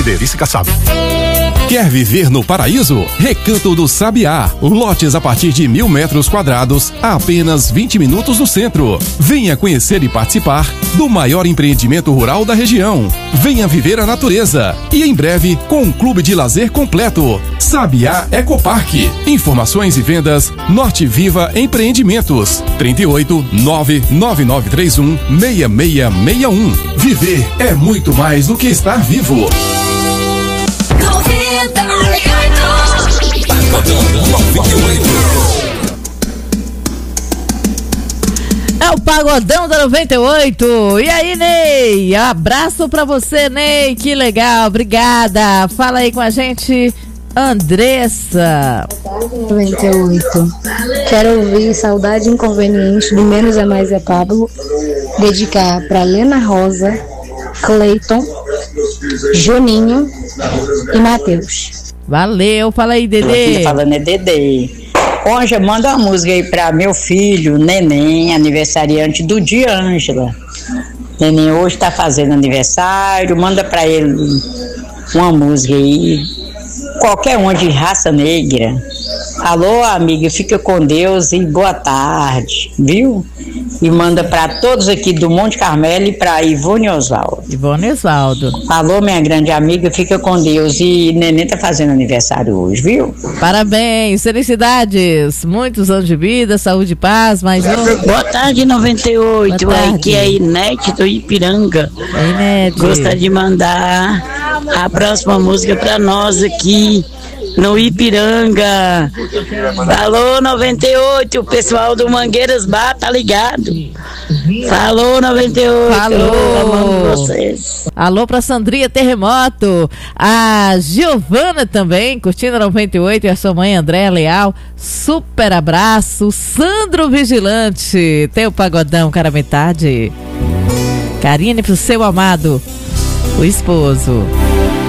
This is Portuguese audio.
Delícia Sabe. Quer viver no paraíso? Recanto do Sabiá. Lotes a partir de 1.000 metros quadrados, a apenas 20 minutos do centro. Venha conhecer e participar do maior empreendimento rural da região. Venha viver a natureza. E em breve, com um clube de lazer completo. Sabiá Ecoparque. Informações e vendas Norte Viva Empreendimentos. 38 99931 6661. Viver é muito mais do que estar vivo. É o Pagodão da 98. E aí, Ney? Abraço pra você, Ney. Que legal, obrigada. Fala aí com a gente, Andressa. 98. Quero ouvir Saudade Inconveniente do Menos é Mais é Pablo. Dedicar pra Lena Rosa, Cleiton, Juninho e Matheus. Valeu, fala aí, Dedê. Aqui falando é Dedê. Onja, manda uma música aí pra meu filho, Neném, aniversariante do dia, Ângela. Neném hoje tá fazendo aniversário, manda pra ele uma música aí, qualquer uma de raça negra. Alô, amiga, fica com Deus e boa tarde, viu? E manda para todos aqui do Monte Carmelo e para Ivone Osvaldo. Ivone Osvaldo. Alô, minha grande amiga, fica com Deus. E Neném tá fazendo aniversário hoje, viu? Parabéns, felicidades, muitos anos de vida, saúde e paz, mais um. Boa tarde, 98. Boa tarde. Aqui é a Inete do Ipiranga. Inete. Gostaria de mandar a próxima música para nós aqui no Ipiranga. Falou, 98, o pessoal do Mangueiras Bar tá ligado. Falou, 98. Falou. Amando vocês. Alô pra Sandrinha Terremoto, a Giovana também, curtindo a 98, e a sua mãe Andréa Leal, super abraço. Sandro Vigilante, tem o Pagodão, cara, metade. Karine pro seu amado, o esposo.